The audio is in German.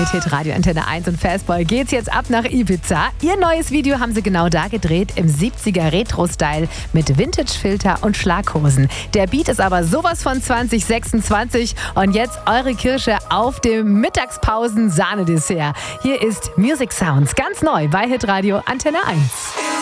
Mit Hitradio Antenne 1 und Fastball geht's jetzt ab nach Ibiza. Ihr neues Video haben sie genau da gedreht, im 70er Retro-Style mit Vintage-Filter und Schlaghosen. Der Beat ist aber sowas von 2026 und jetzt eure Kirsche auf dem Mittagspausen-Sahnedessert. Hier ist Music Sounds, ganz neu bei Hitradio Antenne 1.